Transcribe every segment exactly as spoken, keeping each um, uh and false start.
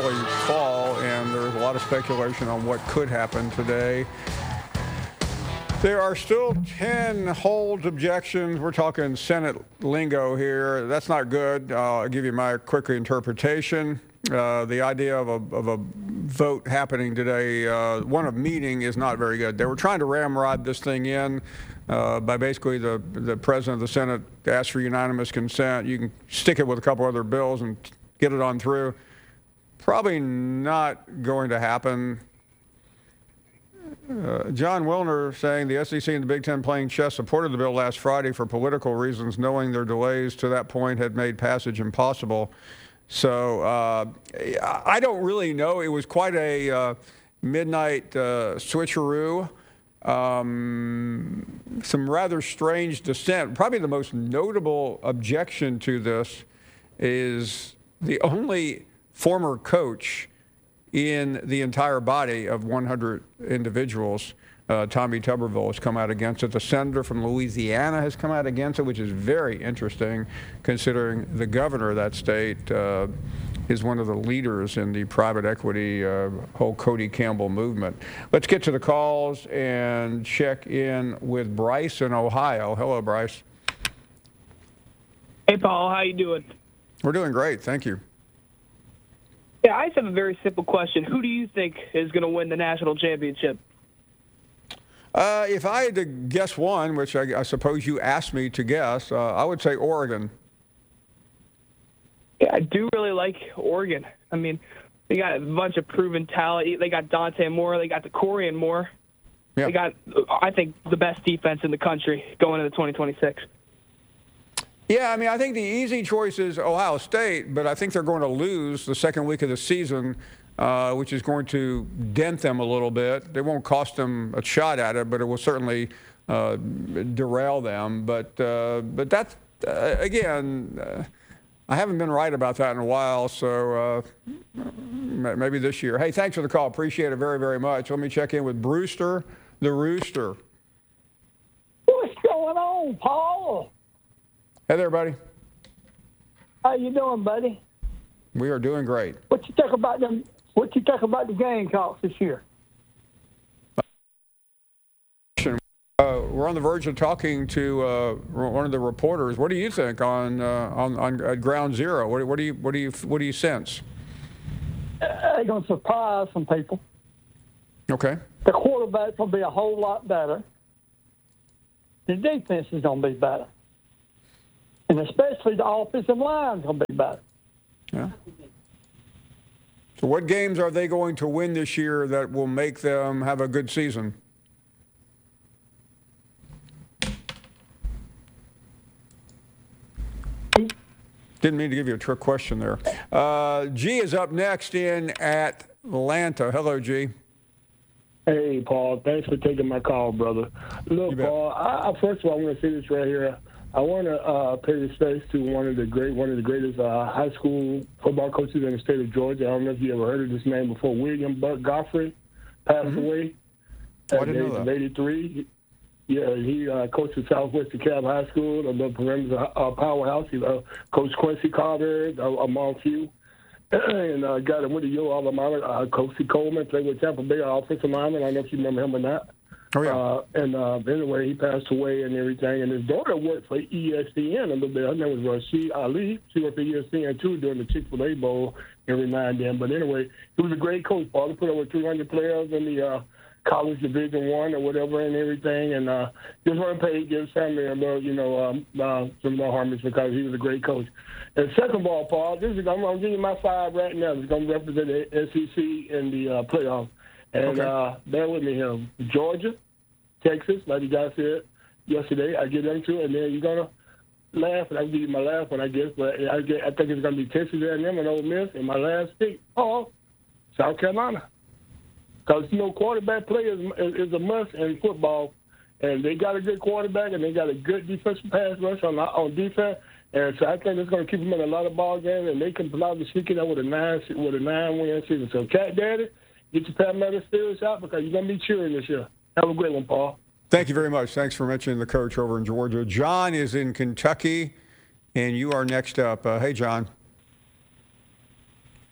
early fall, and there's a lot of speculation on what could happen today. There are still ten hold objections. We're talking Senate lingo here. That's not good. Uh, I'll give you my quick interpretation. Uh, the idea of a, of a vote happening today, uh, one of meeting, is not very good. They were trying to ramrod this thing in uh, by basically the, the president of the Senate asked for unanimous consent. You can stick it with a couple other bills and get it on through. Probably not going to happen. Uh, John Wilner saying the S E C and the Big Ten playing chess supported the bill last Friday for political reasons, knowing their delays to that point had made passage impossible. So uh, I don't really know. It was quite a uh, midnight uh, switcheroo. Um, some rather strange dissent. Probably the most notable objection to this is the only former coach in the entire body of one hundred individuals. Uh, Tommy Tuberville has come out against it. The senator from Louisiana has come out against it, which is very interesting considering the governor of that state uh, is one of the leaders in the private equity uh, whole Cody Campbell movement. Let's get to the calls and check in with Bryce in Ohio. Hello, Bryce. Hey, Paul. How you doing? We're doing great. Thank you. Yeah, I just have a very simple question. Who do you think is going to win the national championship? Uh, if I had to guess one, which I, I suppose you asked me to guess, uh, I would say Oregon. Yeah, I do really like Oregon. I mean, they got a bunch of proven talent. They got Dante Moore. They got the Corian Moore. Yeah. They got, I think, the best defense in the country going into twenty twenty-six. Yeah, I mean, I think the easy choice is Ohio State, but I think they're going to lose the second week of the season, uh, which is going to dent them a little bit. It won't cost them a shot at it, but it will certainly uh, derail them. But uh, but that's, uh, again, uh, I haven't been right about that in a while, so uh, maybe this year. Hey, thanks for the call. Appreciate it very, very much. Let me check in with Brewster the Rooster. What's going on, Paul? Hey there, buddy. How you doing, buddy? We are doing great. What you think about them? What you think about the Gamecocks this year? Uh, we're on the verge of talking to uh, one of the reporters. What do you think on uh, on on uh, Ground Zero? What, what do you what do you what do you sense? Uh, they're going to surprise some people. Okay. The quarterback's going to be a whole lot better. The defense is going to be better. And especially the offensive line is going to be better. Yeah. So what games are they going to win this year that will make them have a good season? Didn't mean to give you a trick question there. Uh, G is up next in Atlanta. Hello, G. Hey, Paul. Thanks for taking my call, brother. Look, Paul, I, I, first of all, I want to say this right here. I want to uh, pay respect to one of the great, one of the greatest uh, high school football coaches in the state of Georgia. I don't know if you ever heard of this name before. William Buck Godfrey passed mm-hmm. away oh, at the age of eighty-three. Yeah, he uh, coached at Southwest DeKalb High School, the perimeter uh, powerhouse. He uh, coached Quincy Carter, uh, among few, and uh, got him with the Yo alma mater. Uh, Coach Coleman played with Tampa Bay offensive lineman. I don't know if you remember him or not. Oh, yeah. Uh, and uh, anyway, he passed away and everything. And his daughter worked for E S P N a little bit. Her name was Rashid Ali. She worked for E S P N too during the Chick-fil-A Bowl every now and then. But anyway, he was a great coach. Paul, he put over three hundred players in the uh, college division one or whatever and everything. And uh, just want to pay his family a little, you know, um, uh, some more homage because he was a great coach. And second of all, Paul, this is I'm going to give you my five right now. It's going to represent the S E C in the uh, playoffs. And okay. uh, bear with me here. Georgia, Texas, like you guys said yesterday, I get them to, and then you're gonna laugh, and I'll give you my last one, I guess. But I get, I think it's gonna be Texas A and M and Ole Miss, and my last pick, oh, South Carolina, because you know quarterback play is, is a must in football, and they got a good quarterback, and they got a good defensive pass rush on on defense, and so I think it's gonna keep them in a lot of ball games, and they can probably sneak it out with a nine with a nine win season. So, Cat Daddy, get your Palmetto spirits out because you're gonna be cheering this year. Have a great one, Paul. Thank you very much. Thanks for mentioning the coach over in Georgia. John is in Kentucky, and you are next up. Uh, hey, John.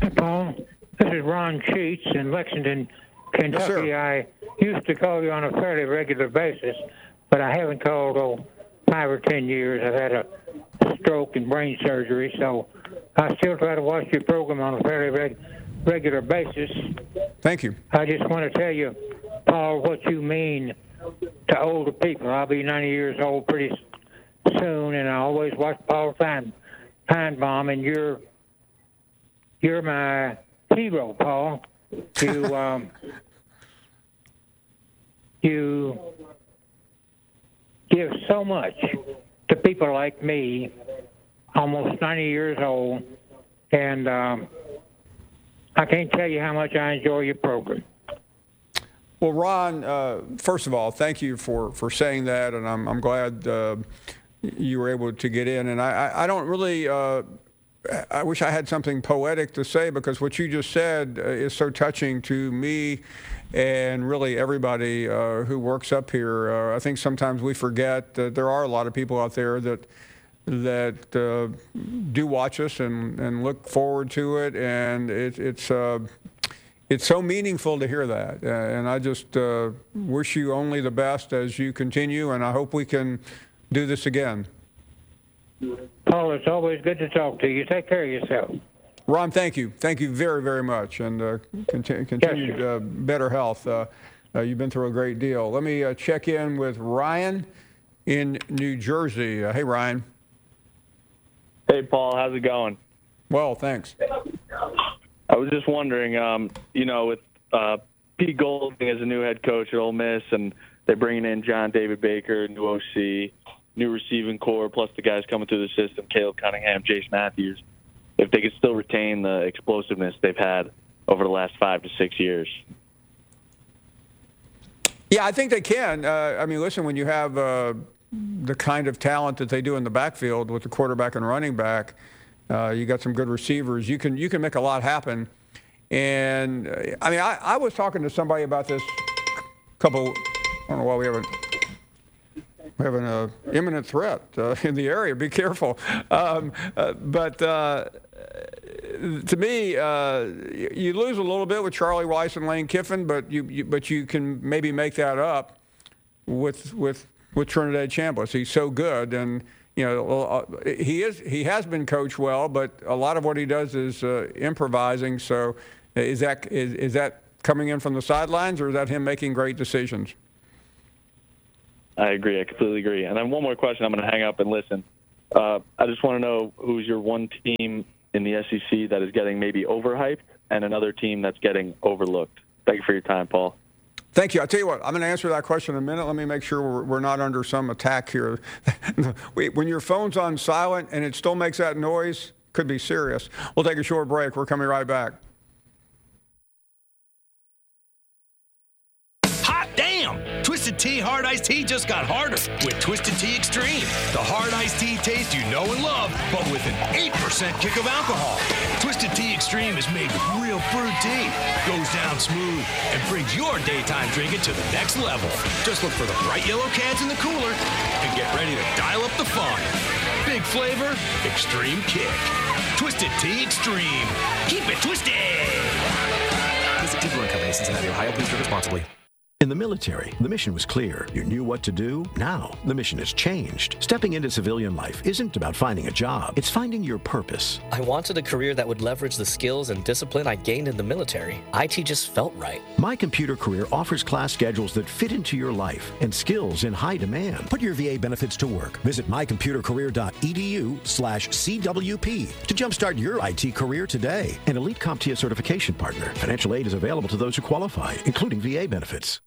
Paul, this is Ron Sheets in Lexington, Kentucky. Yes, I used to call you on a fairly regular basis, but I haven't called oh five or ten years. I've had a stroke and brain surgery, so I still try to watch your program on a fairly reg- regular basis. Thank you. I just want to tell you, Paul, what you mean to older people. I'll be ninety years old pretty soon, and I always watch Paul Fine, Feinbaum, and you're you're my hero, Paul. You um, you give so much to people like me, almost ninety years old, and um, I can't tell you how much I enjoy your program. Well, Ron, uh, first of all, thank you for, for saying that, and I'm I'm glad uh, you were able to get in. And I, I, I don't really, uh, I wish I had something poetic to say, because what you just said uh, is so touching to me and really everybody uh, who works up here. Uh, I think sometimes we forget that there are a lot of people out there that that uh, do watch us and, and look forward to it, and it, it's uh, it's so meaningful to hear that. Uh, and I just uh, wish you only the best as you continue, and I hope we can do this again. Paul, it's always good to talk to you. Take care of yourself. Ron, thank you. Thank you very, very much, and uh, continue, continued uh, better health. Uh, uh, you've been through a great deal. Let me uh, check in with Ryan in New Jersey. Uh, hey, Ryan. Hey, Paul, how's it going? Well, thanks. I was just wondering, um, you know, with uh, Pete Golding as a new head coach at Ole Miss, and they're bringing in John David Baker, new O C, new receiving core, plus the guys coming through the system, Caleb Cunningham, Jason Matthews, if they could still retain the explosiveness they've had over the last five to six years. Yeah, I think they can. Uh, I mean, listen, when you have uh, the kind of talent that they do in the backfield with the quarterback and running back, uh, you got some good receivers. You can you can make a lot happen. And uh, I mean, I, I was talking to somebody about this couple. I don't know why we haven't. We have an uh, imminent threat uh, in the area. Be careful. Um, uh, but uh, to me, uh, you lose a little bit with Charlie Weiss and Lane Kiffin, but you, you but you can maybe make that up with with with Trinidad Chambliss. He's so good, and you know uh, he is he has been coached well, but a lot of what he does is uh, improvising. So is that is, is that coming in from the sidelines, or is that him making great decisions? I agree. I completely agree. And then one more question. I'm going to hang up and listen. Uh, I just want to know who's your one team in the S E C that is getting maybe overhyped and another team that's getting overlooked. Thank you for your time, Paul. Thank you. I'll tell you what, I'm going to answer that question in a minute. Let me make sure we're, we're not under some attack here. When your phone's on silent and it still makes that noise, could be serious. We'll take a short break. We're coming right back. Twisted Tea Hard Iced Tea just got harder with Twisted Tea Extreme. The hard iced tea taste you know and love, but with an eight percent kick of alcohol. Twisted Tea Extreme is made with real brewed tea, goes down smooth, and brings your daytime drinking to the next level. Just look for the bright yellow cans in the cooler and get ready to dial up the fun. Big flavor, extreme kick. Twisted Tea Extreme. Keep it twisted. Visit Tea Brewing Company, Cincinnati, Ohio. Please drink responsibly. In the military, the mission was clear. You knew what to do. Now, the mission has changed. Stepping into civilian life isn't about finding a job. It's finding your purpose. I wanted a career that would leverage the skills and discipline I gained in the military. I T just felt right. My Computer Career offers class schedules that fit into your life and skills in high demand. Put your V A benefits to work. Visit mycomputercareer.edu slash CWP to jumpstart your I T career today. An elite CompTIA certification partner. Financial aid is available to those who qualify, including V A benefits.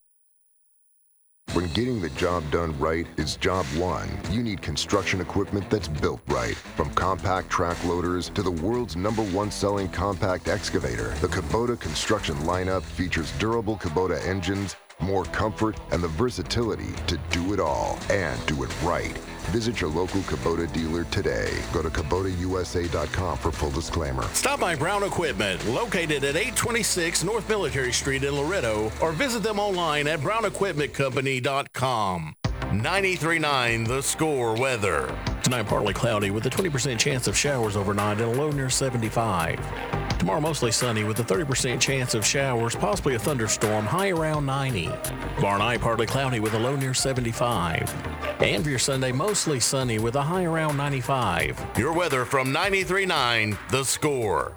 When getting the job done right is job one, you need construction equipment that's built right. From compact track loaders to the world's number one selling compact excavator, the Kubota construction lineup features durable Kubota engines, more comfort, and the versatility to do it all and do it right. Visit your local Kubota dealer today. Go to Kubota U S A dot com for full disclaimer. Stop by Brown Equipment, located at eight twenty-six North Military Street in Loretto, or visit them online at brown equipment company dot com. ninety-three point nine The Score weather. Tonight partly cloudy with a twenty percent chance of showers overnight and a low near seventy-five. Tomorrow, mostly sunny with a thirty percent chance of showers, possibly a thunderstorm, high around ninety. Tomorrow night, partly cloudy with a low near seventy-five. And for your Sunday, mostly sunny with a high around ninety-five. Your weather from ninety-three point nine The Score.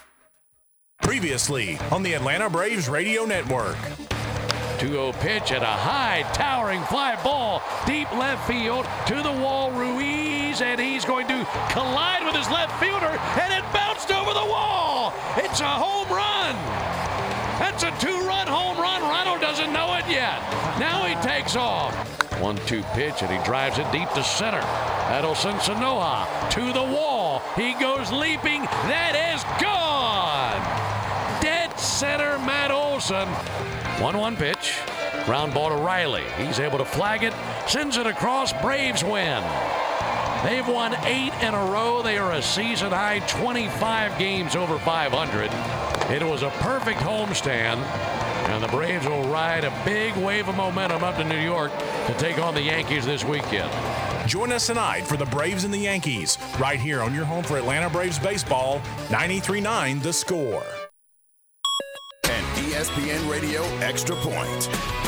Previously on the Atlanta Braves Radio Network. two oh pitch and a high towering fly ball deep left field to the wall. Ruiz, and he's going to collide with his left fielder, and it bounced over the wall. It's a home run. That's a two-run home run. Rhino doesn't know it yet. Now he takes off. one two pitch, and he drives it deep to center. Adelson Sanoja to the wall. He goes leaping. That is gone. Dead center, Matt Olson. one one pitch. Ground ball to Riley. He's able to flag it. Sends it across. Braves win. They've won eight in a row. They are a season high twenty-five games over five hundred. It was a perfect homestand. And the Braves will ride a big wave of momentum up to New York to take on the Yankees this weekend. Join us tonight for the Braves and the Yankees, right here on your home for Atlanta Braves baseball, ninety-three point nine The Score. An E S P N Radio Extra Point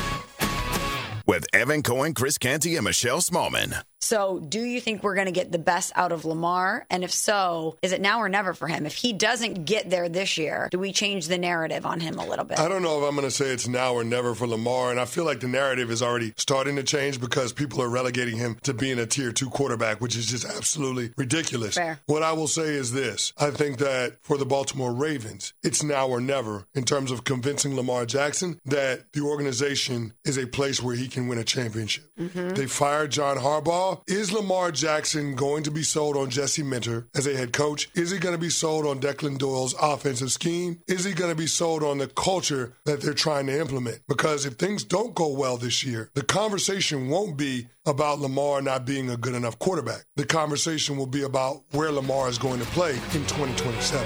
with Evan Cohen, Chris Canty, and Michelle Smallman. So do you think we're going to get the best out of Lamar? And if so, is it now or never for him? If he doesn't get there this year, do we change the narrative on him a little bit? I don't know if I'm going to say it's now or never for Lamar. And I feel like the narrative is already starting to change because people are relegating him to being a tier two quarterback, which is just absolutely ridiculous. Fair. What I will say is this. I think that for the Baltimore Ravens, it's now or never in terms of convincing Lamar Jackson that the organization is a place where he can win a championship. Mm-hmm. They fired John Harbaugh. Is Lamar Jackson going to be sold on Jesse Minter as a head coach? Is he going to be sold on Declan Doyle's offensive scheme? Is he going to be sold on the culture that they're trying to implement? Because if things don't go well this year, the conversation won't be about Lamar not being a good enough quarterback. The conversation will be about where Lamar is going to play in twenty twenty-seven.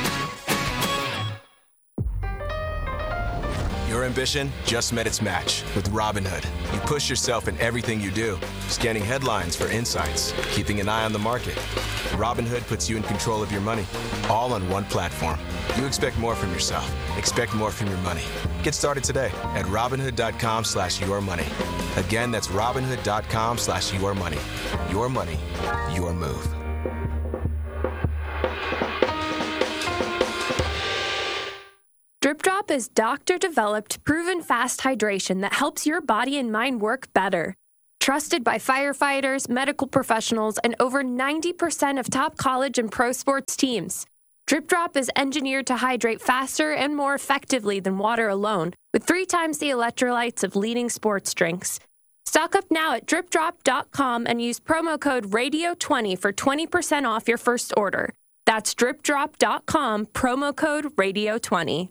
Your ambition just met its match with Robinhood. You push yourself in everything you do, scanning headlines for insights, keeping an eye on the market. Robinhood puts you in control of your money, all on one platform. You expect more from yourself. Expect more from your money. Get started today at Robinhood.com slash your money. Again, that's Robinhood.com slash your money. Your money, your move. Drip Drop is doctor-developed, proven fast hydration that helps your body and mind work better. Trusted by firefighters, medical professionals, and over ninety percent of top college and pro sports teams. Drip Drop is engineered to hydrate faster and more effectively than water alone, with three times the electrolytes of leading sports drinks. Stock up now at drip drop dot com and use promo code radio twenty for twenty percent off your first order. That's drip drop dot com, promo code radio twenty.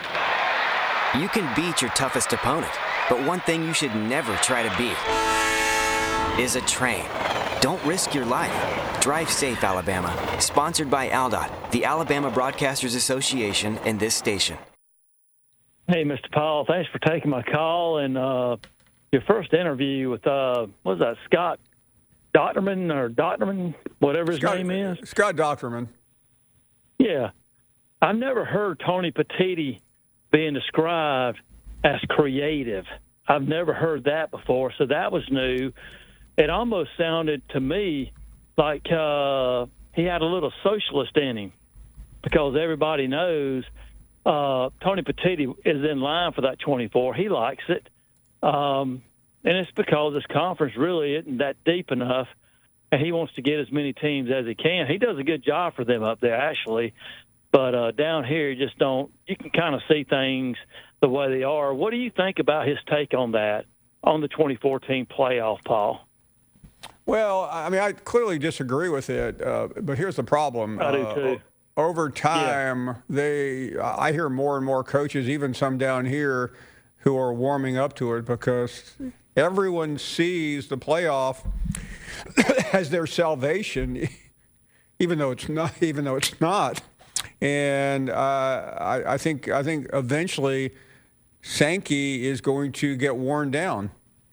You can beat your toughest opponent, but one thing you should never try to beat is a train. Don't risk your life. Drive safe, Alabama. Sponsored by A L D O T, the Alabama Broadcasters Association, and this station. Hey, Mister Powell, thanks for taking my call. And uh, your first interview with, uh, what was that, Scott Docterman or Docterman, whatever his Scott, name is? Scott Docterman. Yeah. I've never heard Tony Petitti being described as creative. I've never heard that before, so that was new. It almost sounded to me like uh, he had a little socialist in him because everybody knows uh, Tony Petitti is in line for that twenty-four. He likes it. Um, and it's because this conference really isn't that deep enough, and he wants to get as many teams as he can. He does a good job for them up there, actually. But uh, down here, you just don't – you can kind of see things the way they are. What do you think about his take on that, on the twenty fourteen playoff, Paul? Well, I mean, I clearly disagree with it, uh, but here's the problem. I do, uh, too. Over time, yeah. they I hear more and more coaches, even some down here, who are warming up to it because everyone sees the playoff as their salvation, even though it's not. Even though it's not. And uh, I, I think I think eventually Sankey is going to get worn down.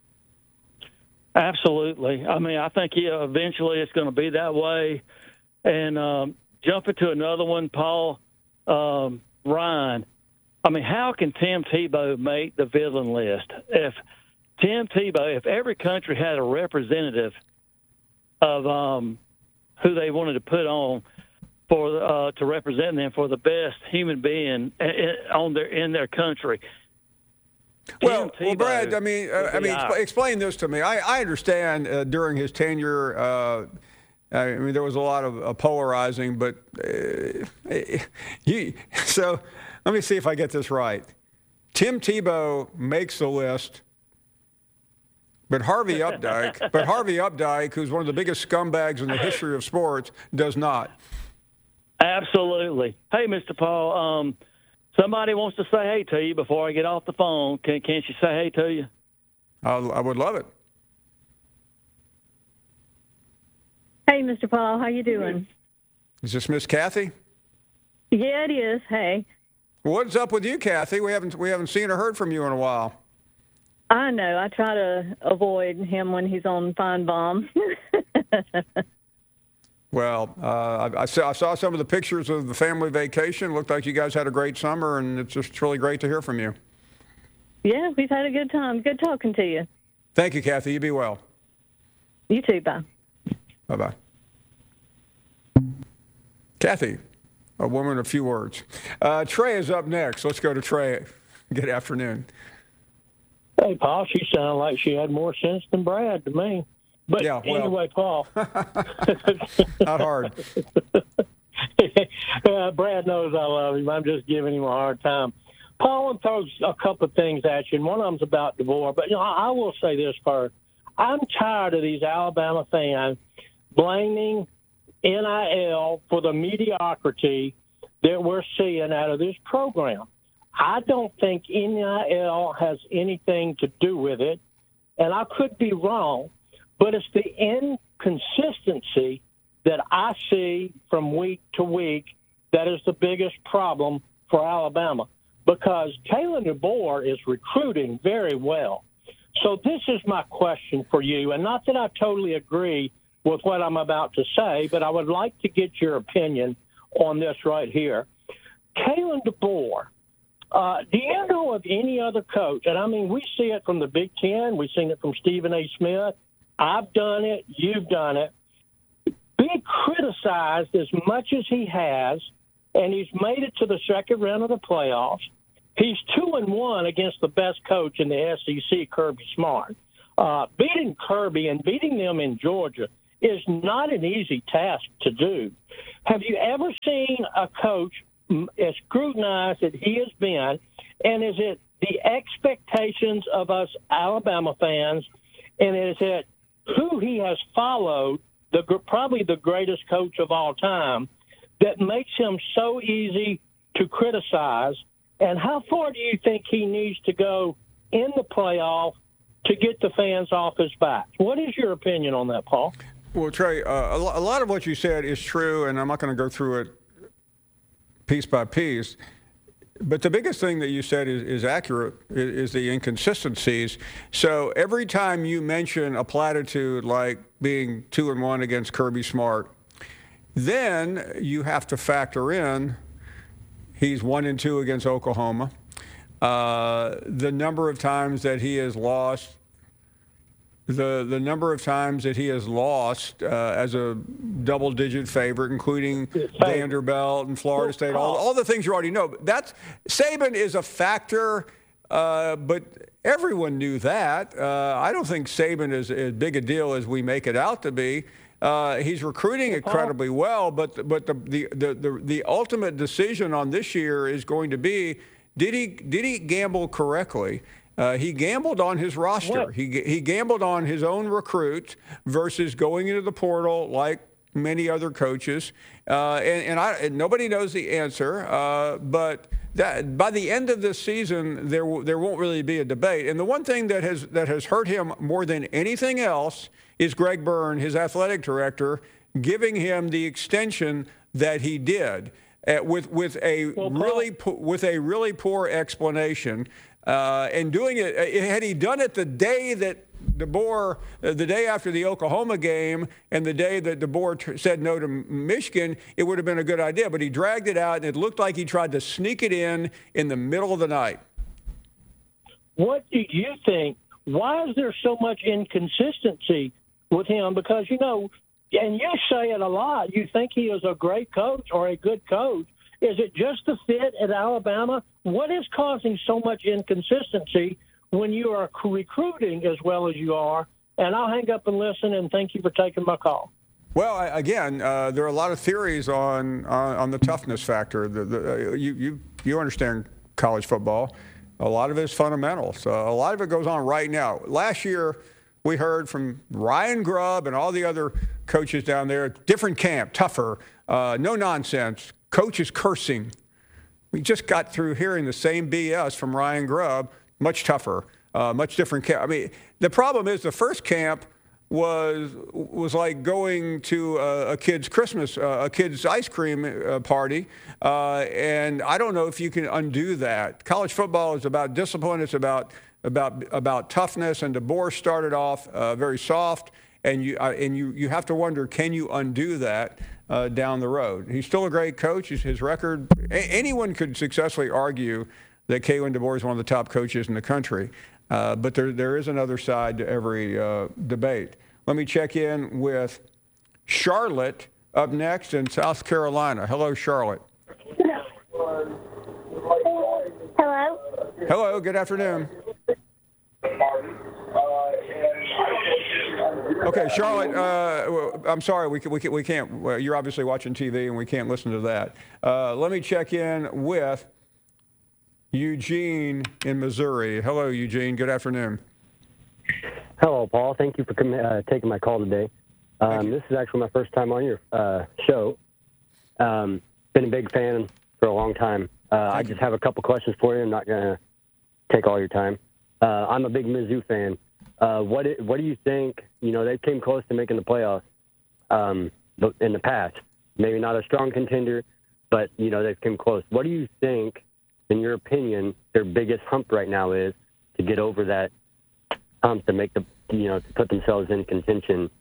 Absolutely. I mean, I think yeah, eventually it's going to be that way. And um, jumping to another one, Paul, um, Ryan, I mean, how can Tim Tebow make the villain list? If Tim Tebow, if every country had a representative of um, who they wanted to put on for uh, to represent them for the best human being on their in their country. Well, well, Brad, I mean, uh, I mean, exp- explain this to me. I, I understand uh, during his tenure, uh, I mean, there was a lot of uh, polarizing, but uh, you, so let me see if I get this right. Tim Tebow makes the list, but Harvey Updike, but Harvey Updike, who's one of the biggest scumbags in the history of sports, does not. Absolutely. Hey, Mister Paul, um, somebody wants to say hey to you before I get off the phone. Can, can't you say hey to you? I'll, I would love it. Hey, Mister Paul, how you doing? Is this Miss Kathy? Yeah, it is. Hey. What's up with you, Kathy? We haven't we haven't seen or heard from you in a while. I know. I try to avoid him when he's on Feinbaum. Well, uh, I, I, saw, I saw some of the pictures of the family vacation. Looked like you guys had a great summer, and it's just really great to hear from you. Yeah, we've had a good time. Good talking to you. Thank you, Kathy. You be well. You too. Bye. Bye-bye. Kathy, a woman of few words. Uh, Trey is up next. Let's go to Trey. Good afternoon. Hey, Paul, she sounded like she had more sense than Brad to me. But yeah, well, anyway, Paul. Not hard. uh, Brad knows I love him. I'm just giving him a hard time. Paul throws a couple of things at you, and one of them's about DeVore. But you know, I, I will say this first. I'm tired of these Alabama fans blaming N I L for the mediocrity that we're seeing out of this program. I don't think N I L has anything to do with it, and I could be wrong. But it's the inconsistency that I see from week to week that is the biggest problem for Alabama, because Kalen DeBoer is recruiting very well. So this is my question for you, and not that I totally agree with what I'm about to say, but I would like to get your opinion on this right here. Kalen DeBoer, uh, do you know of any other coach? And, I mean, we see it from the Big Ten. We've seen it from Stephen A. Smith. I've done it. You've done it. Being criticized as much as he has, and he's made it to the second round of the playoffs. He's two and one against the best coach in the S E C, Kirby Smart. Uh, beating Kirby and beating them in Georgia is not an easy task to do. Have you ever seen a coach as scrutinized as he has been, and is it the expectations of us Alabama fans, and is it who he has followed, the probably the greatest coach of all time, that makes him so easy to criticize? And how far do you think he needs to go in the playoff to get the fans off his back? What is your opinion on that, Paul? Well, Trey, uh, a lot of what you said is true, and I'm not going to go through it piece by piece. But the biggest thing that you said is, is accurate, is, is the inconsistencies. So every time you mention a platitude like being two and one against Kirby Smart, then you have to factor in he's one and two against Oklahoma. Uh, the number of times that he has lost, the the number of times that he has lost uh, as a double-digit favorite, including Vanderbilt and Florida State, all, all the things you already know. That's Saban is a factor, uh, but everyone knew that. Uh, I don't think Saban is as big a deal as we make it out to be. Uh, he's recruiting incredibly well, but but the, the the the the ultimate decision on this year is going to be: did he did he gamble correctly? Uh, he gambled on his roster. What? He he gambled on his own recruits versus going into the portal like many other coaches. Uh, and and, I, and nobody knows the answer. Uh, but that by the end of this season, there w- there won't really be a debate. And the one thing that has that has hurt him more than anything else is Greg Byrne, his athletic director, giving him the extension that he did uh, with with a well, really po- with a really poor explanation. Uh, and doing it, had he done it the day that DeBoer, uh, the day after the Oklahoma game and the day that DeBoer t- said no to Michigan, it would have been a good idea. But he dragged it out, and it looked like he tried to sneak it in in the middle of the night. What do you think? Why is there so much inconsistency with him? Because, you know, and you say it a lot, you think he is a great coach or a good coach. Is it just the fit at Alabama? What is causing so much inconsistency when you are recruiting as well as you are? And I'll hang up and listen, and thank you for taking my call. Well, I, again, uh, there are a lot of theories on on, on the toughness factor. The, the, uh, you, you, you understand college football. A lot of it is fundamental. So a lot of it goes on right now. Last year, we heard from Ryan Grubb and all the other coaches down there, different camp, tougher, uh, no nonsense. Coaches cursing. We just got through hearing the same B S from Ryan Grubb, much tougher, uh, much different camp. I mean, the problem is the first camp was was like going to a, a kid's Christmas, uh, a kid's ice cream uh, party, uh, and I don't know if you can undo that. College football is about discipline. It's about about about toughness, and DeBoer started off uh, very soft, and you uh, and you you have to wonder, can you undo that? Uh, down the road. He's still a great coach. His record, a- anyone could successfully argue that Kalen DeBoer is one of the top coaches in the country. Uh, but there, there is another side to every uh, debate. Let me check in with Charlotte up next in South Carolina. Hello, Charlotte. Hello. Hello, good afternoon. Okay, Charlotte, uh, I'm sorry, we, can, we, can, we can't, well, you're obviously watching T V and we can't listen to that. Uh, let me check in with Eugene in Missouri. Hello, Eugene, good afternoon. Hello, Paul. Thank you for com- uh, taking my call today. Um, this is actually my first time on your uh, show. Um, been a big fan for a long time. Uh, I just have a couple questions for you. I'm not going to take all your time. Uh, I'm a big Mizzou fan. Uh, what it, what do you think? You know, they came close to making the playoffs um, in the past. Maybe not a strong contender, but, you know, they came close. What do you think, in your opinion, their biggest hump right now is to get over that hump to make the, you know, to put themselves in contention?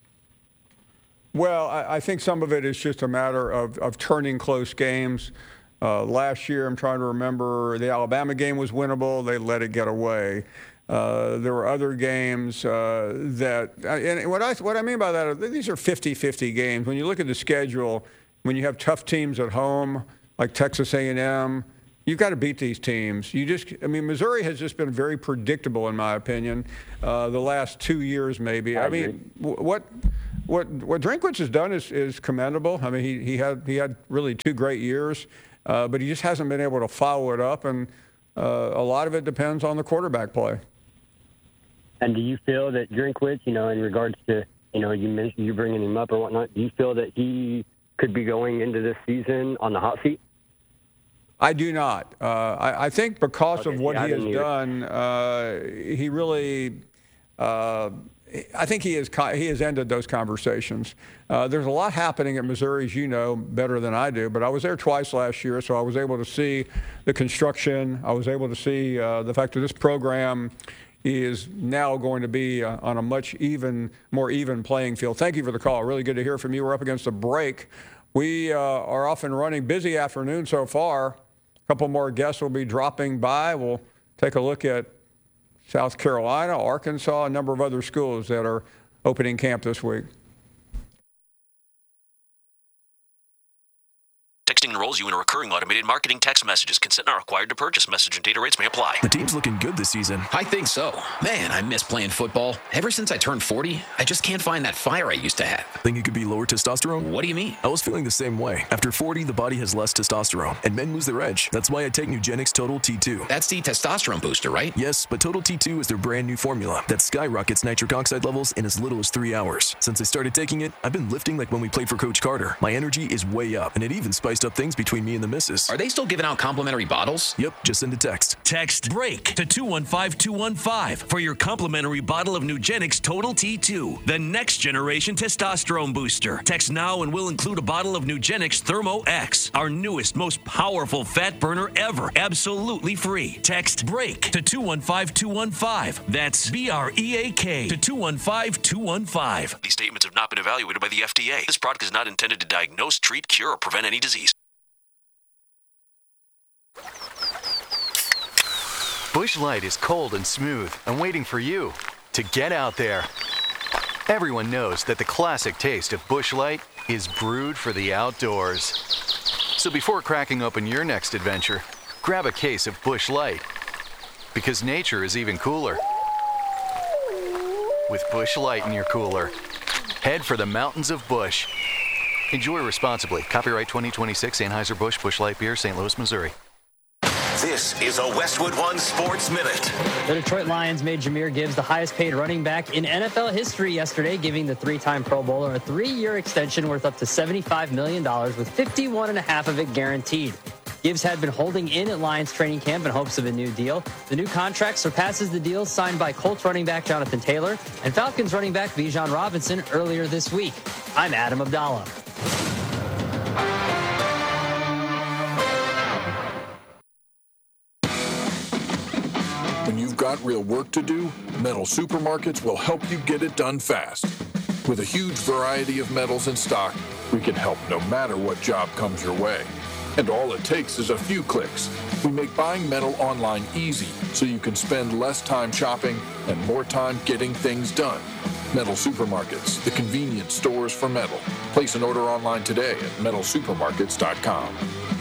Well, I, I think some of it is just a matter of, of turning close games. Uh, last year, I'm trying to remember, the Alabama game was winnable. They let it get away. Uh, there were other games uh, that, and what I what I mean by that, these are fifty-fifty games. When you look at the schedule, when you have tough teams at home, like Texas A and M, you've got to beat these teams. You just, I mean, Missouri has just been very predictable, in my opinion, uh, the last two years maybe. I, I mean, what what what Drinkwitz has done is, is commendable. I mean, he he had he had really two great years, uh, but he just hasn't been able to follow it up, and uh, a lot of it depends on the quarterback play. And do you feel that Drinkwitz, you know, in regards to, you know, you mentioned you bringing him up or whatnot, do you feel that he could be going into this season on the hot seat? I do not. Uh, I, I think because okay, of what yeah, he has either. done, uh, he really, uh, I think he has he has ended those conversations. Uh, there's a lot happening at Missouri, as you know, better than I do. But I was there twice last year, so I was able to see the construction. I was able to see uh, the fact that this program is now going to be uh, on a much even, more even playing field. Thank you for the call. Really good to hear from you. We're up against a break. We uh, are off and running. Busy afternoon so far. A couple more guests will be dropping by. We'll take a look at South Carolina, Arkansas, a number of other schools that are opening camp this week. Texting enrolls you in a recurring automated marketing text messages. Consent not required to purchase. Message and data rates may apply. The team's looking good this season. I think so. Man, I miss playing football. Ever since I turned forty, I just can't find that fire I used to have. Think it could be lower testosterone? What do you mean? I was feeling the same way. After forty, the body has less testosterone, and men lose their edge. That's why I take Nugenix Total T two. That's the testosterone booster, right? Yes, but Total T two is their brand new formula that skyrockets nitric oxide levels in as little as three hours. Since I started taking it, I've been lifting like when we played for Coach Carter. My energy is way up, and it even spiced up things things between me and the missus. Are they still giving out complimentary bottles? Yep, just send a text. Text BREAK to two one five two one five for your complimentary bottle of Nugenix Total T two, the next generation testosterone booster. Text now and we'll include a bottle of Nugenix Thermo X, our newest, most powerful fat burner ever, absolutely free. Text BREAK to two one five two one five. That's B R E A K to two one five two one five. These statements have not been evaluated by the F D A. This product is not intended to diagnose, treat, cure, or prevent any disease. Busch Light is cold and smooth and waiting for you to get out there. Everyone knows that the classic taste of Busch Light is brewed for the outdoors. So before cracking open your next adventure, grab a case of Busch Light. Because nature is even cooler with Busch Light in your cooler. Head for the mountains of Busch. Enjoy responsibly. Copyright twenty twenty-six Anheuser-Busch Busch Light Beer, Saint Louis, Missouri. This is a Westwood One Sports Minute. The Detroit Lions made Jahmyr Gibbs the highest paid running back in N F L history yesterday, giving the three-time Pro Bowler a three-year extension worth up to seventy-five million dollars with fifty-one and a half of it guaranteed. Gibbs had been holding in at Lions training camp in hopes of a new deal. The new contract surpasses the deals signed by Colts running back Jonathan Taylor and Falcons running back Bijan Robinson earlier this week. I'm Adam Abdallah. When you've got real work to do, Metal Supermarkets will help you get it done fast. With a huge variety of metals in stock, we can help no matter what job comes your way. And all it takes is a few clicks. We make buying metal online easy so you can spend less time shopping and more time getting things done. Metal Supermarkets, the convenient stores for metal. Place an order online today at metal supermarkets dot com.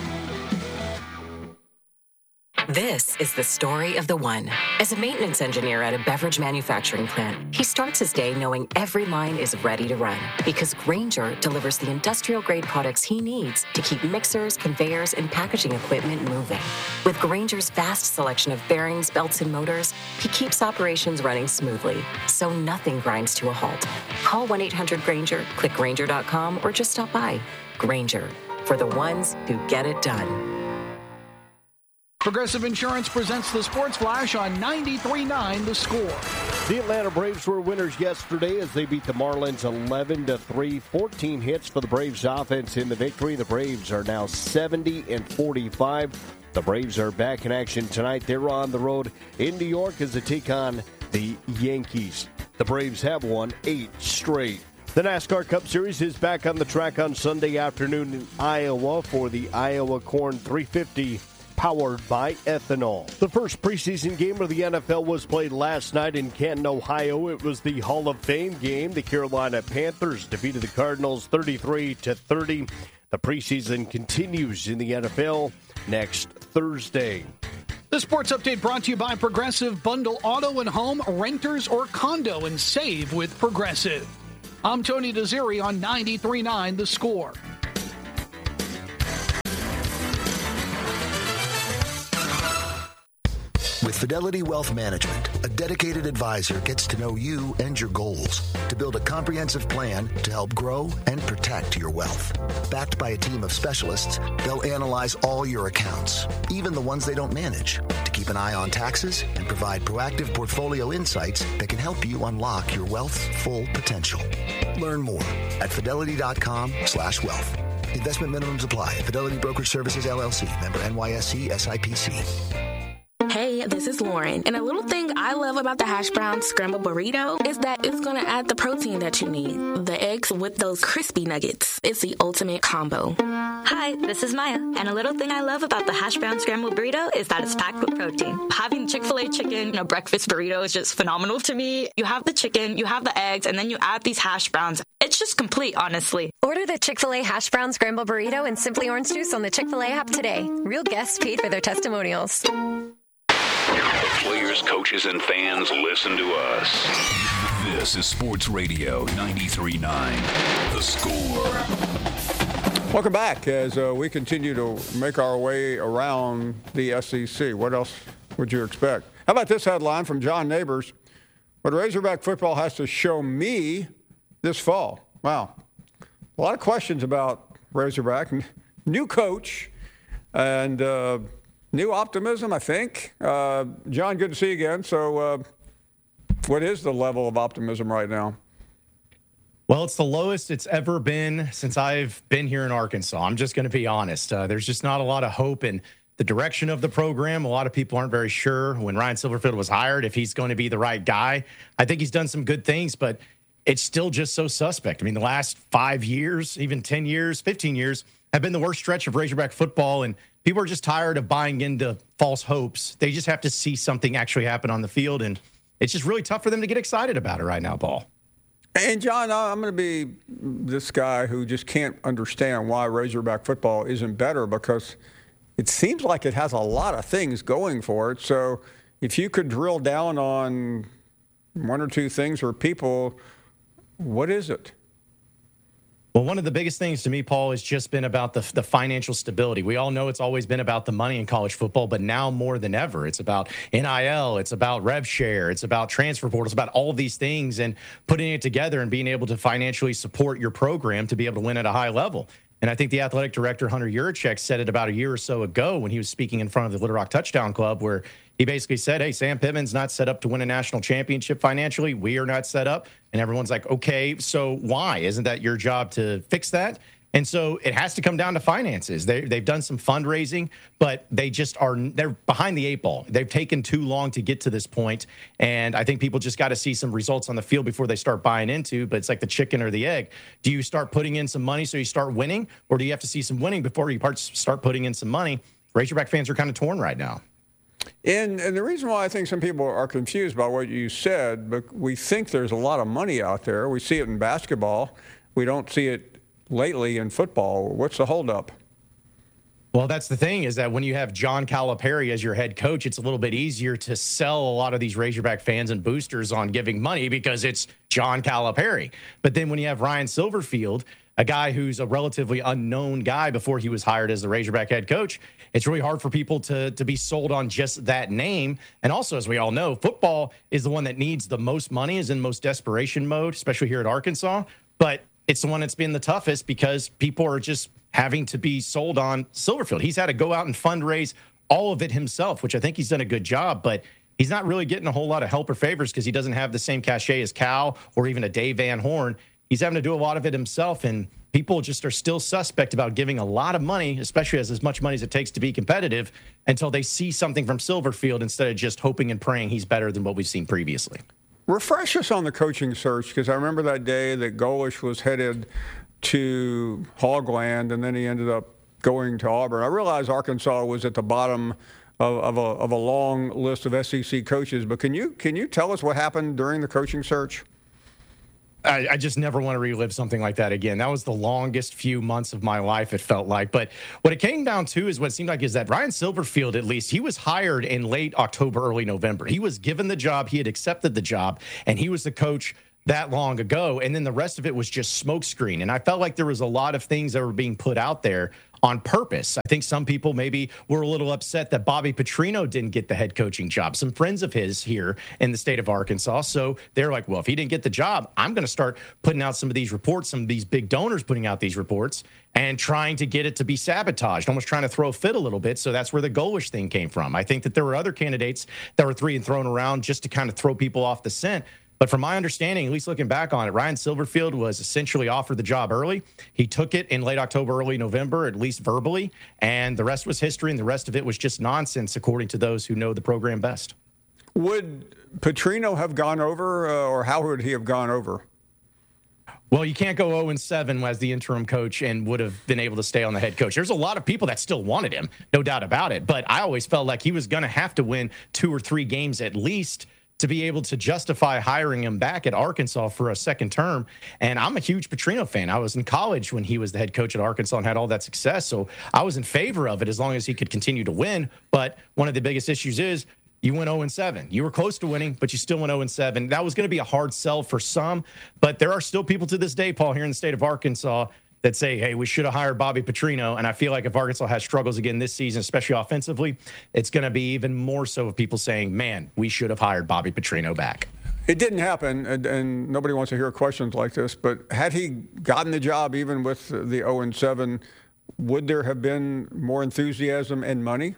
This is the story of the one. As a maintenance engineer at a beverage manufacturing plant, he starts his day knowing every line is ready to run because Grainger delivers the industrial-grade products he needs to keep mixers, conveyors, and packaging equipment moving. With Grainger's vast selection of bearings, belts, and motors, he keeps operations running smoothly, so nothing grinds to a halt. Call one eight hundred Grainger, click Grainger dot com, or just stop by. Grainger, for the ones who get it done. Progressive Insurance presents the Sports Flash on ninety-three point nine The Score. The Atlanta Braves were winners yesterday as they beat the Marlins eleven to three. fourteen hits for the Braves offense in the victory. The Braves are now seventy and forty-five. The Braves are back in action tonight. They're on the road in New York as they take on the Yankees. The Braves have won eight straight. The NASCAR Cup Series is back on the track on Sunday afternoon in Iowa for the Iowa Corn three fifty. Powered by ethanol. The first preseason game of the N F L was played last night in Canton, Ohio. It was the Hall of Fame game. The Carolina Panthers defeated the Cardinals thirty-three to thirty. The preseason continues in the N F L next Thursday. The Sports Update brought to you by Progressive. Bundle auto and home, renters, or condo and save with Progressive. I'm Tony Desiri on ninety-three point nine The Score. With Fidelity Wealth Management, a dedicated advisor gets to know you and your goals to build a comprehensive plan to help grow and protect your wealth. Backed by a team of specialists, they'll analyze all your accounts, even the ones they don't manage, to keep an eye on taxes and provide proactive portfolio insights that can help you unlock your wealth's full potential. Learn more at fidelity.com slash wealth. Investment minimums apply. Fidelity Brokerage Services, L L C. Member N Y S C S I P C. Hey, this is Lauren, and a little thing I love about the hash brown scrambled burrito is that it's going to add the protein that you need. The eggs with those crispy nuggets. It's the ultimate combo. Hi, this is Maya, and a little thing I love about the hash brown scrambled burrito is that it's packed with protein. Having Chick-fil-A chicken in a breakfast burrito is just phenomenal to me. You have the chicken, you have the eggs, and then you add these hash browns. It's just complete, honestly. Order the Chick-fil-A hash brown scrambled burrito and Simply Orange Juice on the Chick-fil-A app today. Real guests paid for their testimonials. Players, coaches, and fans, listen to us. This is Sports Radio ninety-three point nine The Score. Welcome back as uh, we continue to make our way around the S E C. What else would you expect? How about this headline from John Neighbors? What Razorback football has to show me this fall. Wow. A lot of questions about Razorback. new coach and uh, new optimism, I think. Uh, John, good to see you again. So uh, what is the level of optimism right now? Well, it's the lowest it's ever been since I've been here in Arkansas. I'm just going to be honest. Uh, there's just not a lot of hope in the direction of the program. A lot of people aren't very sure when Ryan Silverfield was hired if he's going to be the right guy. I think he's done some good things, but it's still just so suspect. I mean, the last five years, even ten years, fifteen years, have been the worst stretch of Razorback football, and people are just tired of buying into false hopes. They just have to see something actually happen on the field, and it's just really tough for them to get excited about it right now, Paul. And, John, I'm going to be this guy who just can't understand why Razorback football isn't better, because it seems like it has a lot of things going for it. So if you could drill down on one or two things or people, what is it? Well, one of the biggest things to me, Paul, has just been about the, the financial stability. We all know it's always been about the money in college football, but now more than ever, it's about N I L, it's about rev share, it's about transfer portal, it's about all of these things and putting it together and being able to financially support your program to be able to win at a high level. And I think the athletic director, Hunter Yurachek, said it about a year or so ago when he was speaking in front of the Little Rock Touchdown Club, where he basically said, hey, Sam Pittman's not set up to win a national championship financially. We are not set up. And everyone's like, okay, so why? Isn't that your job to fix that? And so it has to come down to finances. They, they've done some fundraising, but they just are, they're behind the eight ball. They've taken too long to get to this point. And I think people just got to see some results on the field before they start buying into, but it's like the chicken or the egg. Do you start putting in some money so you start winning, or do you have to see some winning before you start putting in some money? Razorback fans are kind of torn right now. And, and the reason why I think some people are confused by what you said, but we think there's a lot of money out there. We see it in basketball. We don't see it lately in football. What's the holdup? Well, that's the thing, is that when you have John Calipari as your head coach, it's a little bit easier to sell a lot of these Razorback fans and boosters on giving money because it's John Calipari. But then when you have Ryan Silverfield, a guy who's a relatively unknown guy before he was hired as the Razorback head coach, it's really hard for people to, to be sold on just that name. And also, as we all know, football is the one that needs the most money, is in most desperation mode, especially here at Arkansas. But it's the one that's been the toughest because people are just having to be sold on Silverfield. He's had to go out and fundraise all of it himself, which I think he's done a good job, but he's not really getting a whole lot of help or favors because he doesn't have the same cachet as Cal or even a Dave Van Horn. He's having to do a lot of it himself, and people just are still suspect about giving a lot of money, especially as as much money as it takes to be competitive, until they see something from Silverfield instead of just hoping and praying he's better than what we've seen previously. Refresh us on the coaching search, because I remember that day that Golesh was headed to Hogland, and then he ended up going to Auburn. I realize Arkansas was at the bottom of, of, a, of a long list of S E C coaches, but can you can you tell us what happened during the coaching search? I, I just never want to relive something like that again. That was the longest few months of my life, it felt like. But what it came down to is what it seemed like is that Ryan Silverfield, at least, he was hired in late October, early November. He was given the job. He had accepted the job, and he was the coach that long ago. And then the rest of it was just smokescreen. And I felt like there was a lot of things that were being put out there on purpose. I think some people maybe were a little upset that Bobby Petrino didn't get the head coaching job. Some friends of his here in the state of Arkansas. So they're like, well, if he didn't get the job, I'm going to start putting out some of these reports, some of these big donors putting out these reports and trying to get it to be sabotaged, almost trying to throw a fit a little bit. So that's where the Golesh thing came from. I think that there were other candidates that were three and thrown around just to kind of throw people off the scent. But from my understanding, at least looking back on it, Ryan Silverfield was essentially offered the job early. He took it in late October, early November, at least verbally, and the rest was history, and the rest of it was just nonsense, according to those who know the program best. Would Petrino have gone over, uh, or how would he have gone over? Well, you can't go oh and seven as the interim coach and would have been able to stay on the head coach. There's a lot of people that still wanted him, no doubt about it, but I always felt like he was going to have to win two or three games at least to be able to justify hiring him back at Arkansas for a second term. And I'm a huge Petrino fan. I was in college when he was the head coach at Arkansas and had all that success. So I was in favor of it as long as he could continue to win. But one of the biggest issues is you went oh and seven. You were close to winning, but you still went oh and seven. That was going to be a hard sell for some. But there are still people to this day, Paul, here in the state of Arkansas that say, hey, we should have hired Bobby Petrino. And I feel like if Arkansas has struggles again this season, especially offensively, it's going to be even more so of people saying, man, we should have hired Bobby Petrino back. It didn't happen, and, and nobody wants to hear questions like this, but had he gotten the job even with the oh and seven, would there have been more enthusiasm and money?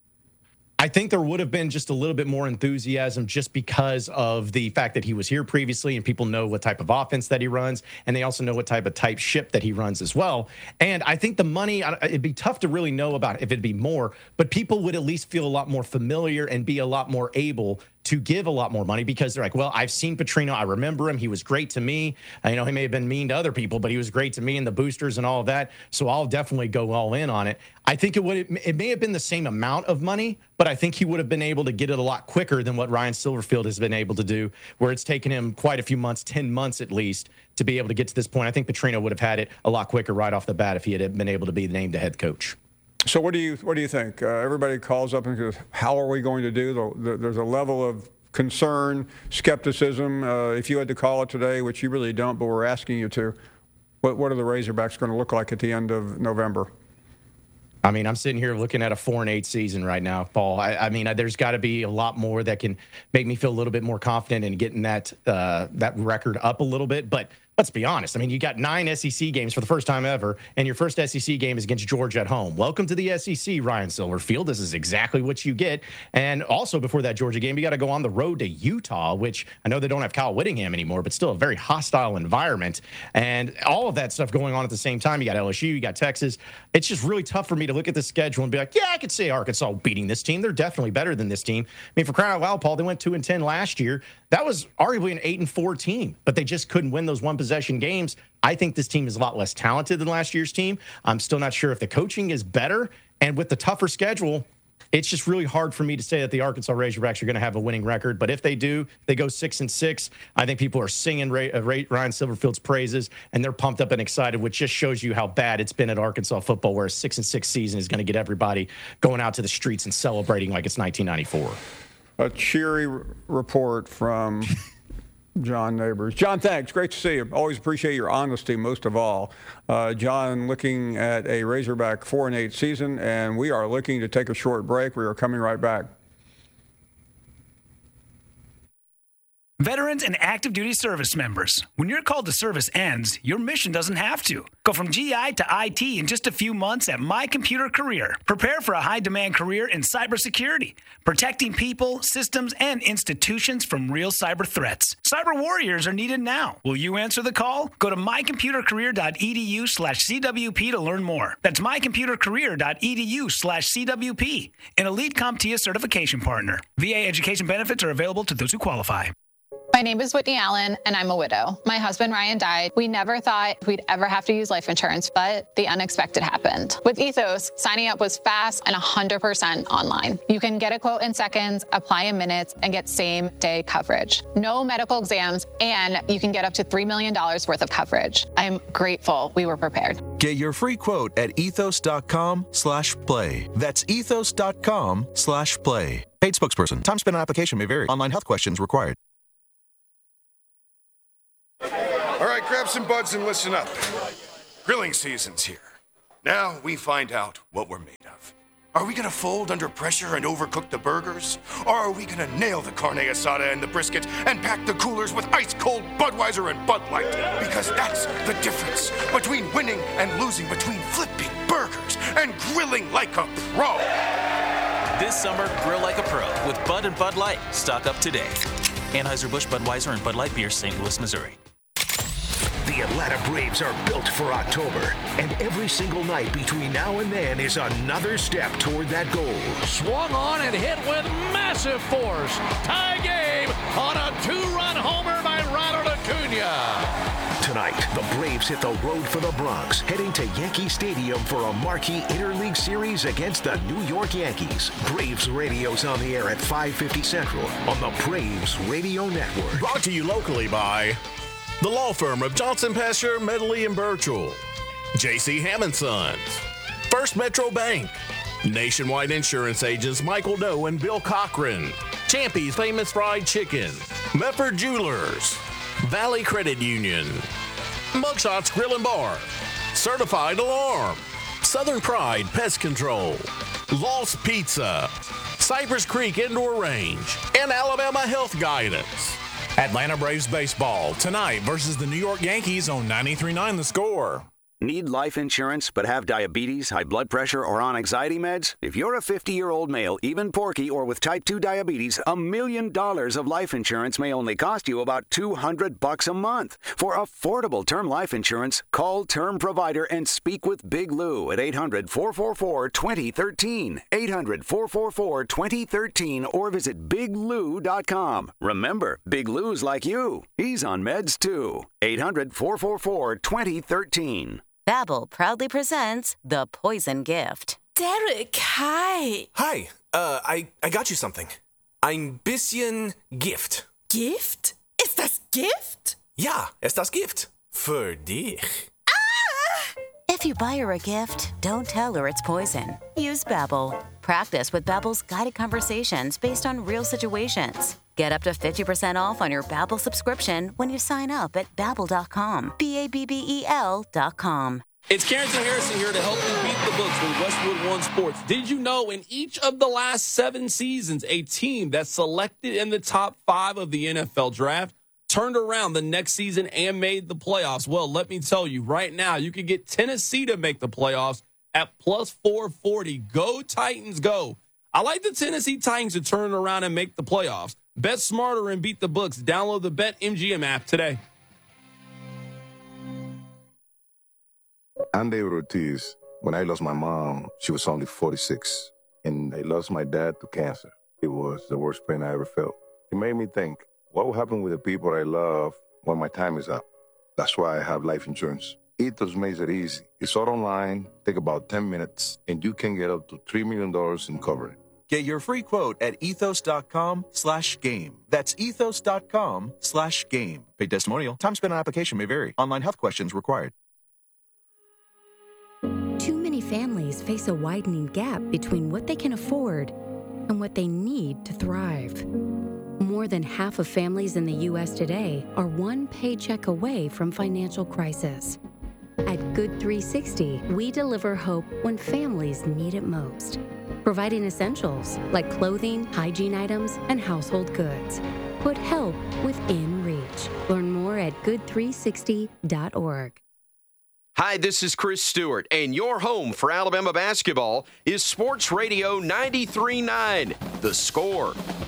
I think there would have been just a little bit more enthusiasm just because of the fact that he was here previously and people know what type of offense that he runs, and they also know what type of type ship that he runs as well. And I think the money, it'd be tough to really know about if it'd be more, but people would at least feel a lot more familiar and be a lot more able to give a lot more money because they're like, well, I've seen Petrino. I remember him. He was great to me. I know he may have been mean to other people, but he was great to me and the boosters and all of that. So I'll definitely go all in on it. I think it would, it may have been the same amount of money, but I think he would have been able to get it a lot quicker than what Ryan Silverfield has been able to do, where it's taken him quite a few months, ten months at least, to be able to get to this point. I think Petrino would have had it a lot quicker right off the bat if he had been able to be named the head coach. So what do you what do you think? Uh, everybody calls up and goes, how are we going to do? The, the, there's a level of concern, skepticism, uh, if you had to call it today, which you really don't, but we're asking you to. What, what are the Razorbacks going to look like at the end of November? I mean, I'm sitting here looking at a four and eight season right now, Paul. I, I mean, there's got to be a lot more that can make me feel a little bit more confident in getting that uh, that record up a little bit. But let's be honest. I mean, you got nine S E C games for the first time ever, and your first S E C game is against Georgia at home. Welcome to the S E C, Ryan Silverfield. This is exactly what you get. And also before that Georgia game, you got to go on the road to Utah, which I know they don't have Kyle Whittingham anymore, but still a very hostile environment. And all of that stuff going on at the same time. You got L S U, you got Texas. It's just really tough for me to look at the schedule and be like, yeah, I could say Arkansas beating this team. They're definitely better than this team. I mean, for crying out loud, Paul, they went two and ten last year. That was arguably an eight and four team, but they just couldn't win those one possession games. I think this team is a lot less talented than last year's team. I'm still not sure if the coaching is better. And with the tougher schedule, it's just really hard for me to say that the Arkansas Razorbacks are going to have a winning record. But if they do, they go six and six. I think people are singing Ray, uh, Ray, Ryan Silverfield's praises, and they're pumped up and excited, which just shows you how bad it's been at Arkansas football, where a six and six season is going to get everybody going out to the streets and celebrating like it's nineteen ninety-four. A cheery r- report from John Neighbors. John, thanks. Great to see you. Always appreciate your honesty most of all. Uh, John looking at a Razorback four and eight season, and we are looking to take a short break. We are coming right back. Veterans and active duty service members, when your call to service ends, your mission doesn't have to. Go from G I to I T in just a few months at My Computer Career. Prepare for a high-demand career in cybersecurity, protecting people, systems, and institutions from real cyber threats. Cyber warriors are needed now. Will you answer the call? Go to mycomputercareer.edu slash CWP to learn more. That's mycomputercareer.edu slash CWP, an Elite CompTIA certification partner. V A education benefits are available to those who qualify. My name is Whitney Allen, and I'm a widow. My husband, Ryan, died. We never thought we'd ever have to use life insurance, but the unexpected happened. With Ethos, signing up was fast and one hundred percent online. You can get a quote in seconds, apply in minutes, and get same-day coverage. No medical exams, and you can get up to three million dollars worth of coverage. I'm grateful we were prepared. Get your free quote at ethos.com slash play. That's ethos.com slash play. Paid spokesperson. Time spent on application may vary. Online health questions required. All right, grab some buds and listen up. Grilling season's here. Now we find out what we're made of. Are we gonna fold under pressure and overcook the burgers? Or are we gonna nail the carne asada and the brisket and pack the coolers with ice-cold Budweiser and Bud Light? Because that's the difference between winning and losing, between flipping burgers and grilling like a pro. This summer, grill like a pro with Bud and Bud Light. Stock up today. Anheuser-Busch, Budweiser, and Bud Light Beer, Saint Louis, Missouri. The Atlanta Braves are built for October, and every single night between now and then is another step toward that goal. Swung on and hit with massive force. Tie game on a two-run homer by Ronald Acuna. Tonight, the Braves hit the road for the Bronx, heading to Yankee Stadium for a marquee interleague series against the New York Yankees. Braves Radio's on the air at five fifty Central on the Braves Radio Network. Brought to you locally by the law firm of Johnson, Pastor, Medley, and Birchall, J C Hammond Sons, First Metro Bank, Nationwide Insurance Agents Michael Doe and Bill Cochran, Champy's Famous Fried Chicken, Mefford Jewelers, Valley Credit Union, Mugshots Grill and Bar, Certified Alarm, Southern Pride Pest Control, Lost Pizza, Cypress Creek Indoor Range, and Alabama Health Guidance. Atlanta Braves baseball tonight versus the New York Yankees on ninety-three point nine The Score. Need life insurance but have diabetes, high blood pressure, or on anxiety meds? If you're a fifty-year-old male, even porky, or with type two diabetes, a million dollars of life insurance may only cost you about two hundred bucks a month. For affordable term life insurance, call Term Provider and speak with Big Lou at eight hundred, four four four, two zero one three, eight hundred, four four four, two zero one three, or visit big lou dot com. Remember, Big Lou's like you. He's on meds too. eight hundred, four four four, two zero one three. Babbel proudly presents The Poison Gift. Derek, hi. Hi, uh, I, I got you something. Ein bisschen Gift. Gift? Ist das Gift? Ja, ist das Gift. Für dich. Ah! If you buy her a gift, don't tell her it's poison. Use Babbel. Practice with Babbel's guided conversations based on real situations. Get up to fifty percent off on your Babbel subscription when you sign up at babbel dot com. B A B B E L dot com. It's Carrington Harrison here to help you beat the books with Westwood One Sports. Did you know in each of the last seven seasons, a team that's selected in the top five of the N F L draft turned around the next season and made the playoffs? Well, let me tell you, right now, you can get Tennessee to make the playoffs at plus four forty. Go Titans, go. I like the Tennessee Titans to turn around and make the playoffs. Bet smarter and beat the books. Download the BetMGM app today. I'm David Ortiz. When I lost my mom, she was only forty-six. And I lost my dad to cancer. It was the worst pain I ever felt. It made me think, what will happen with the people I love when my time is up? That's why I have life insurance. Ethos makes it easy. It's all online, take about ten minutes, and you can get up to three million dollars in coverage. Get your free quote at ethos.com slash game. That's ethos.com slash game. Paid testimonial. Time spent on application may vary. Online health questions required. Too many families face a widening gap between what they can afford and what they need to thrive. More than half of families in the U S today are one paycheck away from financial crisis. At Good three sixty, we deliver hope when families need it most, providing essentials like clothing, hygiene items, and household goods. Put help within reach. Learn more at good three sixty dot org. Hi, this is Chris Stewart, and your home for Alabama basketball is Sports Radio ninety-three point nine, The Score.